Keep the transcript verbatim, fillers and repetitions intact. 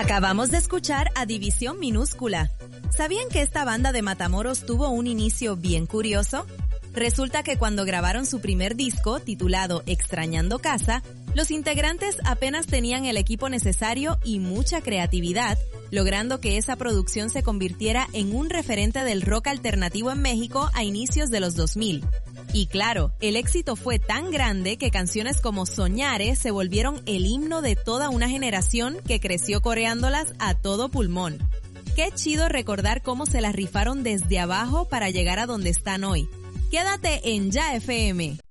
Acabamos de escuchar a División Minúscula. ¿Sabían que esta banda de Matamoros tuvo un inicio bien curioso? Resulta que cuando grabaron su primer disco, titulado Extrañando Casa, los integrantes apenas tenían el equipo necesario y mucha creatividad, logrando que esa producción se convirtiera en un referente del rock alternativo en México a inicios de los dos mil. Y claro, el éxito fue tan grande que canciones como Soñare se volvieron el himno de toda una generación que creció coreándolas a todo pulmón. Qué chido recordar cómo se las rifaron desde abajo para llegar a donde están hoy. Quédate en Ya F M.